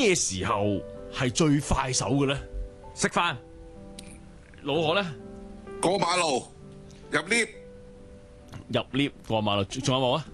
咩時候係最快手嘅咧？ 食飯老何咧？ 過馬路入 lift， 入 lift 過馬路，仲有冇啊？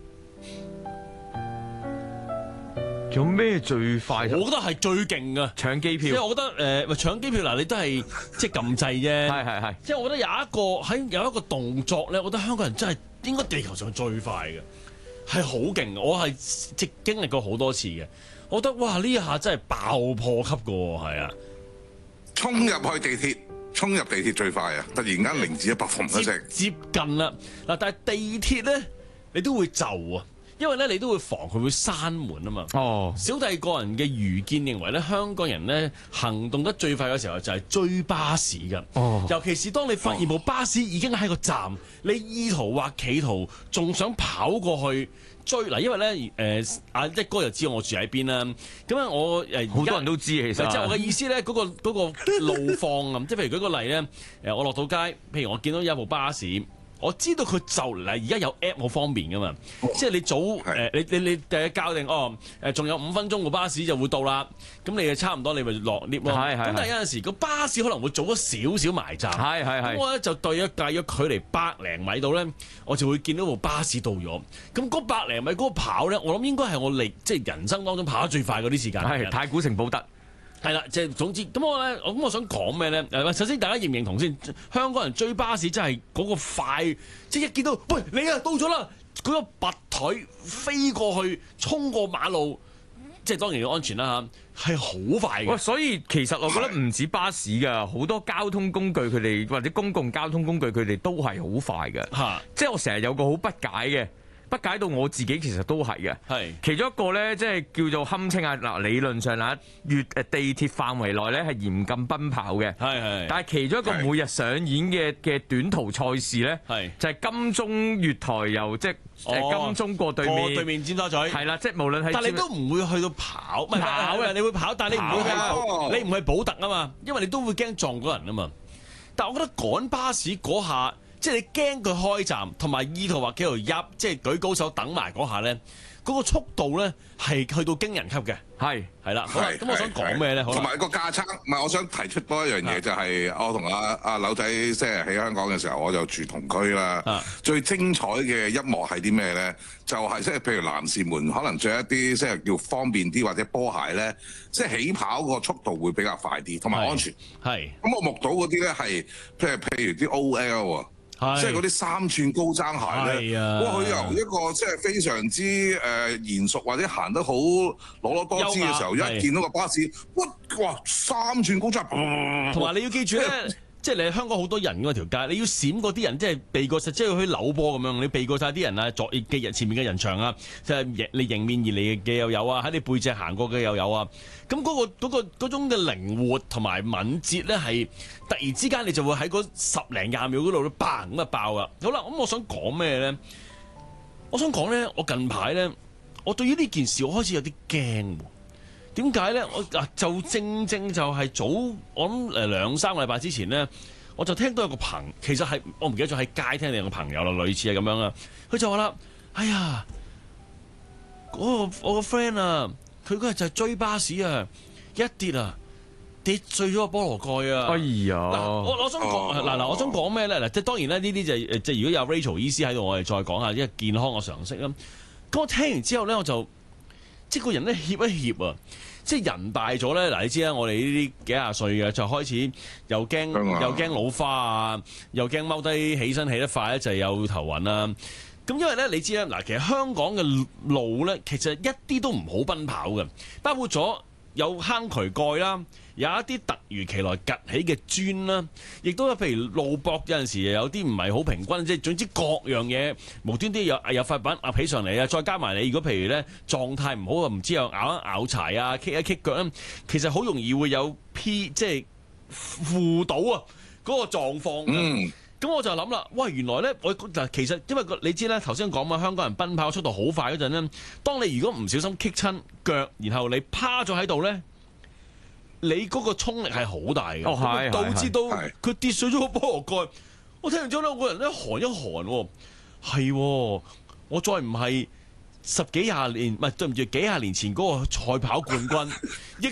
有咩最快手？ 我覺得係最勁嘅搶機即係票。 我覺得搶機票嗱，你都係即係撳掣啫。 係。 即係我覺得有一個動作咧，我覺得香港人真係應該地球上最快嘅，係好勁。我係即經歷過好多次嘅，我覺得哇呢一下真係爆破級嘅喎，係啊！ 衝入去地鐵，衝入地鐵最快啊！突然間0至100嘭一聲， 接近啦嗱，但係地鐵咧你都會就啊，因為咧你都會防佢會閂門啊嘛。 哦， 小弟個人嘅愚見認為咧，香港人咧行動得最快嘅時候就係追巴士㗎。 哦尤其是當你發現部巴士已經喺個站，你意圖或企圖仲想跑過去追嗱，因為咧阿一哥就知我住喺邊啦。咁啊，我好多人都知其實。 即係我嘅意思咧，嗰個路況啊，即係譬如舉個例咧，我落到街，譬如我見到有一部巴士。我知道佢就嚟而家有 app 好方便噶嘛，即係你早你校定仲有5分鐘個巴士就會到啦，咁你就差唔多你咪落 lift 咯。咁但係有陣時個巴士可能會早咗少少埋站，咁我咧就對咗大約距離100零米度咧，我就會見到部巴士到咗。咁嗰100零米嗰個跑咧，我諗應該係我即係人生當中跑得最快嗰啲時間。 係太古城保德。 係啦，即係總之咁我想講咩咧？首先大家認唔認同先？香港人追巴士真係嗰個快，即係一見到喂你啊到咗啦，嗰個拔腿飛過去，衝過馬路，即係當然要安全啦嚇，係好快嘅。 所以其實我覺得唔止巴士㗎，好多交通工具佢哋或者公共交通工具佢哋都係好快嘅。即係我成日有個好不解嘅。不解到我自己其實都係嘅，其中一個咧，即係叫做堪稱嗱，理論上地鐵範圍內咧係嚴禁奔跑嘅，但係其中一個每日上演嘅短途賽事咧，就係金鐘月台由即係金鐘過對面尖沙咀，係啦，即係無論係，但係你都唔會去到跑嘅，你會跑，但係你唔係保特啊嘛，因為你都會驚撞到人啊嘛。但係我覺得趕巴士嗰下。即係你驚佢開站，同埋意圖話企度入，即係舉高手等埋嗰下咧，嗰個速度咧係去到驚人級嘅。係啦，好啦，咁我想講咩咧？ 同埋個架撐，唔係我想提出多一樣嘢，就係我同阿柳仔即係喺香港嘅時候，我就住同區啦。最精彩嘅一幕係啲咩咧？就係即係譬如男士們可能着一啲即係叫方便啲或者波鞋咧，即係起跑個速度會比較快啲，同埋安全。咁我目睹嗰啲咧係譬如啲 OL 啊。即係嗰啲3寸高踭鞋咧，哇！佢由一個即係非常之賢淑或者行得好攞多姿嘅時候，一見到個巴士，哇！3寸高踭， 同埋你要記住咧，即係你香港好多人嗰條街，你要閃過啲人，即係避過，即係要去扭波咁樣，你避過晒啲人啊，前面嘅人牆啊，即係你迎面而嚟嘅又有啊，喺你背脊行過嘅又有啊。咁嗰種嘅靈活同埋敏捷咧，係突然之間你就會喺嗰10零20秒嗰度都嘭咁啊爆啊！好啦，咁我想講咩咧？我想講咧，我近排咧，我對於呢件事我開始有啲驚。點解咧？我就正就係早我諗2-3個禮拜之前咧，我就聽到有個其實係我唔記得咗喺街聽定個朋友啦，類似係咁樣啦。佢就話啦：哎呀，我個 friend 啊！佢嗰日就係追巴士啊，一跌碎咗個菠蘿蓋啊！ 哎呀！ 我想講我想講咩咧？嗱，即係當然咧，呢啲就即係如果有 Rachel 醫師喺度，我哋再講下，因為健康嘅常識啦。咁我聽完之後咧，我就即係個人咧怯一怯啊！即係人大咗咧，嗱你知啦，我哋呢啲幾廿歲嘅就開始又驚老花啊，又驚踎低起身起得快咧就係有頭暈啊！咁因為咧，你知啦，嗱，其實香港嘅路咧，其實一啲都唔好奔跑嘅，包括咗有坑渠蓋啦，有一啲突如其來趌起嘅磚啦，亦都有譬如路駁有陣時有啲唔係好平均，即係總之各樣嘢無端端有塊板壓起上嚟啊，再加埋你如果譬如咧狀態唔好啊，唔知又咬一咬柴啊，棘一棘腳啊，其實好容易會有即係負到啊嗰個狀況。咁我就諗啦，喂，原來咧，其實因為你知咧，頭先講嘛，香港人奔跑速度好快嗰陣咧，當你如果唔小心棘親腳，然後你趴咗喺度咧，你嗰個衝力係好大嘅，導致到佢跌碎咗個菠蘿蓋。我聽完之後咧，我個人咧寒一寒，係，我再唔係10幾20年，唔係對唔住幾廿年前嗰個賽跑冠軍，亦